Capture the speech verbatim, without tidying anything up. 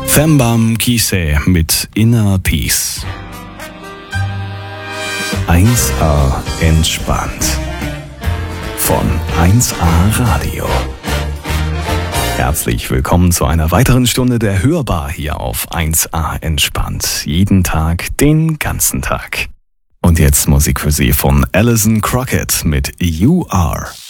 Fembam Kise mit Inner Peace. eins A entspannt. Von eins A Radio. Herzlich willkommen zu einer weiteren Stunde der Hörbar hier auf eins A entspannt. Jeden Tag, den ganzen Tag. Und jetzt Musik für Sie von Alison Crockett mit You Are.